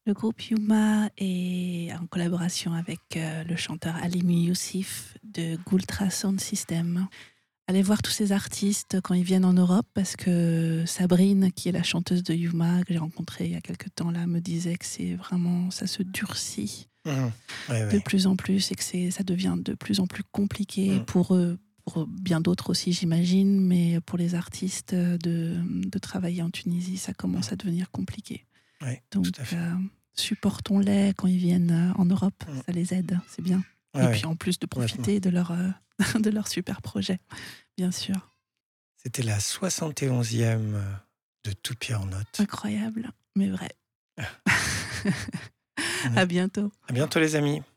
Le groupe Yuma est en collaboration avec le chanteur Alimi Youssif de Gultra Sound System. Allez voir tous ces artistes quand ils viennent en Europe parce que Sabrine, qui est la chanteuse de Yuma, que j'ai rencontrée il y a quelques temps là, me disait que c'est vraiment, ça se durcit Oui, de oui. plus en plus et que ça devient de plus en plus compliqué Mm. pour eux, pour bien d'autres aussi j'imagine, mais pour les artistes de travailler en Tunisie, ça commence à devenir compliqué. Oui, Donc, tout à fait. supportons-les quand ils viennent en Europe. Mm. Ça les aide, c'est bien. Ouais, Et ouais, puis en plus de complètement. profiter de de leur super projet, bien sûr. C'était la 71e de Tout Pied en Note. Incroyable, mais vrai. On À est- bientôt. À bientôt les amis.